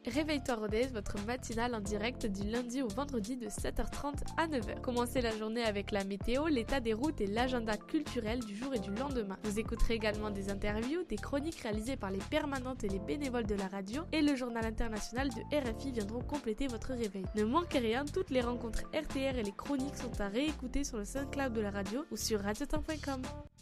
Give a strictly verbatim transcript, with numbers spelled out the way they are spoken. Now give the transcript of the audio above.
Réveille-toi Rodez, votre matinale en direct du lundi au vendredi de sept heures trente à neuf heures. Commencez la journée avec la météo, l'état des routes et l'agenda culturel du jour et du lendemain. Vous écouterez également des interviews, des chroniques réalisées par les permanentes et les bénévoles de la radio et le journal international de R F I viendront compléter votre réveil. Ne manquez rien, toutes les rencontres R T R et les chroniques sont à réécouter sur le SoundCloud de la radio ou sur radiotemps point com.